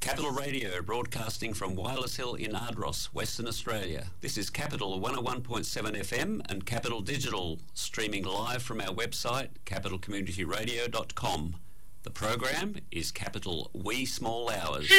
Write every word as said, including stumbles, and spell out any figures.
Capital Radio, broadcasting from Wireless Hill in Ardross, Western Australia. This is Capital one oh one point seven F M and Capital Digital, streaming live from our website, capital community radio dot com. The program is Capital Wee Small Hours.